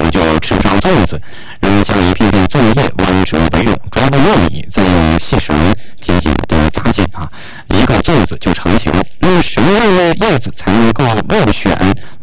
就吃不上粽子，然后将一片片粽叶温水为用，抓到糯米，再用细绳紧紧地扎紧一个粽子就成型。那么什么样的叶子才能够任选